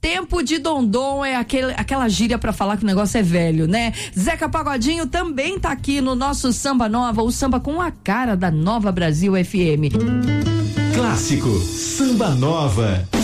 tempo de Dondon é aquela gíria pra falar que o negócio é velho, né? Zeca Pagodinho também tá aqui no nosso Samba Nova, o samba com a cara da Nova Brasil FM. Clássico Samba Nova.